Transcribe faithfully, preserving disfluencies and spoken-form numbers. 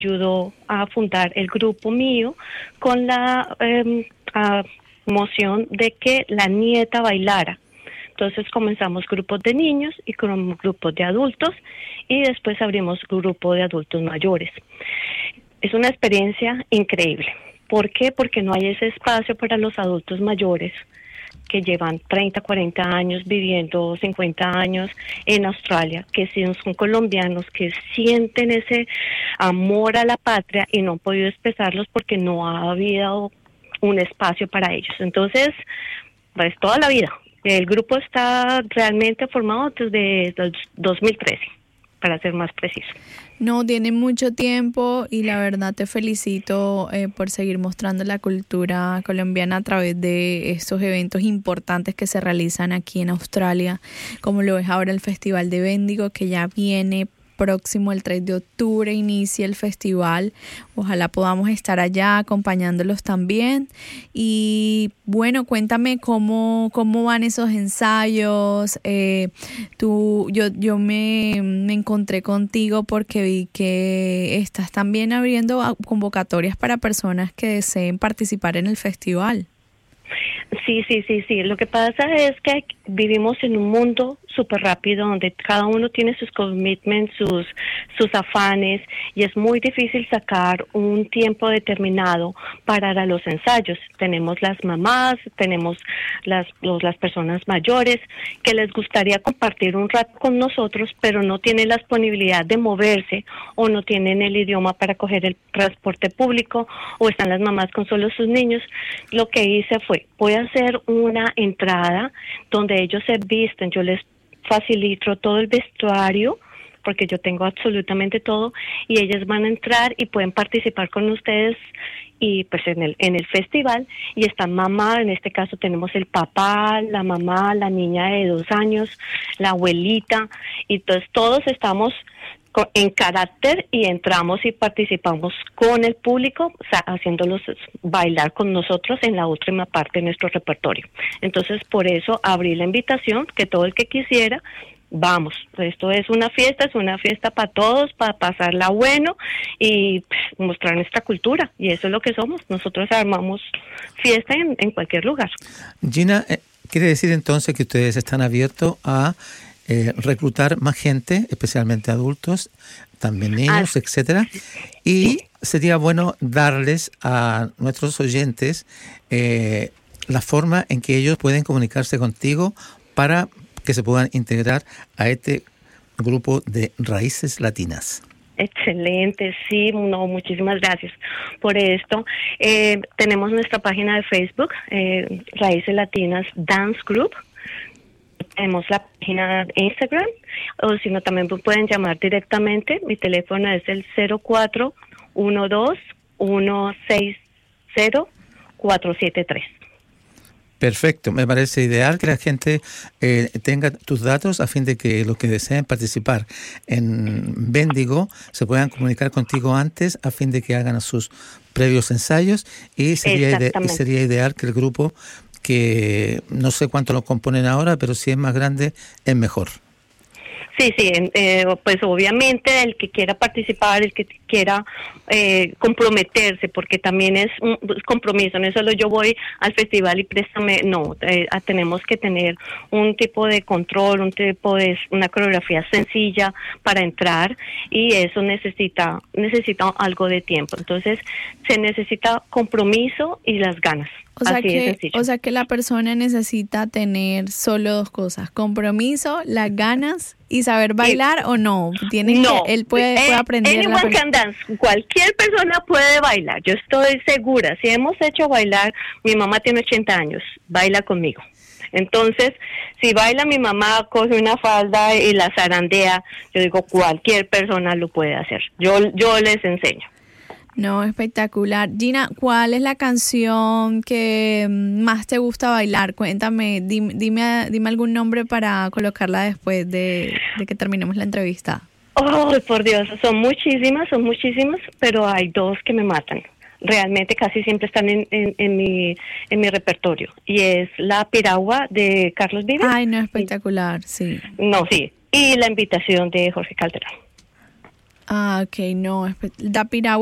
ayudó a fundar el grupo mío con la eh, a, moción de que la nieta bailara. Entonces comenzamos grupos de niños y con grupos de adultos y después abrimos grupo de adultos mayores. Es una experiencia increíble. ¿Por qué? Porque no hay ese espacio para los adultos mayores que llevan treinta, cuarenta años viviendo, cincuenta años en Australia, que sí son colombianos, que sienten ese amor a la patria y no han podido expresarlos porque no ha habido un espacio para ellos. Entonces, pues toda la vida. El grupo está realmente formado desde dos mil trece, para ser más preciso. No, tiene mucho tiempo y la verdad te felicito eh, por seguir mostrando la cultura colombiana a través de estos eventos importantes que se realizan aquí en Australia, como lo es ahora el Festival de Bendigo, que ya viene próximo, el tres de octubre inicia el festival. Ojalá podamos estar allá acompañándolos también. Y bueno, cuéntame cómo, cómo van esos ensayos. Eh, tú, yo, yo me, me encontré contigo porque vi que estás también abriendo convocatorias para personas que deseen participar en el festival. Sí, sí, sí, sí. Lo que pasa es que vivimos en un mundo súper rápido donde cada uno tiene sus commitments, sus, sus afanes y es muy difícil sacar un tiempo determinado para los ensayos. Tenemos las mamás, tenemos las, los, las personas mayores que les gustaría compartir un rato con nosotros, pero no tienen la disponibilidad de moverse o no tienen el idioma para coger el transporte público o están las mamás con solo sus niños. Lo que hice fue, voy a hacer una entrada donde ellos se visten, yo les facilito todo el vestuario porque yo tengo absolutamente todo y ellas van a entrar y pueden participar con ustedes y pues en el en el festival y está mamá, en este caso tenemos el papá, la mamá, la niña de dos años, la abuelita y entonces todos estamos en carácter y entramos y participamos con el público, o sea, haciéndolos bailar con nosotros en la última parte de nuestro repertorio. Entonces, por eso abrí la invitación, que todo el que quisiera, vamos, esto es una fiesta, es una fiesta para todos, para pasarla bueno y pues, mostrar nuestra cultura, y eso es lo que somos. Nosotros armamos fiesta en, en cualquier lugar. Gina, eh, ¿quiere decir entonces que ustedes están abiertos a Eh, reclutar más gente, especialmente adultos, también niños, ah, etcétera? Y sería bueno darles a nuestros oyentes eh, la forma en que ellos pueden comunicarse contigo para que se puedan integrar a este grupo de Raíces Latinas. Excelente, sí, no, muchísimas gracias por esto. Eh, tenemos nuestra página de Facebook, eh, Raíces Latinas Dance Group. Tenemos la página de Instagram, o si no, también pueden llamar directamente. Mi teléfono es el cero cuatro uno dos uno seis cero cuatro siete tres. Perfecto, me parece ideal que la gente eh, tenga tus datos a fin de que los que deseen participar en Bendigo se puedan comunicar contigo antes a fin de que hagan sus previos ensayos y sería, ide- y sería ideal que el grupo, que no sé cuánto lo componen ahora, pero si es más grande, es mejor. Sí, sí, eh, pues obviamente el que quiera participar, el que quiera eh, comprometerse, porque también es un compromiso, no es solo yo voy al festival y préstame, no, eh, tenemos que tener un tipo de control, un tipo de, una coreografía sencilla para entrar y eso necesita, necesita algo de tiempo, entonces se necesita compromiso y las ganas. O sea, que, o sea que la persona necesita tener solo dos cosas: compromiso, las ganas y saber bailar, sí. ¿O no? Tiene no, que, él puede, eh, puede aprender. Anyone can dance. Cualquier persona puede bailar. Yo estoy segura. Si hemos hecho bailar, mi mamá tiene ochenta años, baila conmigo. Entonces, si baila mi mamá, coge una falda y la zarandea, yo digo, cualquier persona lo puede hacer. Yo, yo les enseño. No, espectacular. Gina, ¿cuál es la canción que más te gusta bailar? Cuéntame, dime, dime, dime algún nombre para colocarla después de, de que terminemos la entrevista. Oh, por Dios, son muchísimas, son muchísimas, pero hay dos que me matan. Realmente casi siempre están en, en, en mi en mi repertorio. Y es La Piragua de Carlos Vives. Ay, no, espectacular, sí. No, sí. Y La Invitación de Jorge Calderón. Ah, ok, no. Da Piragua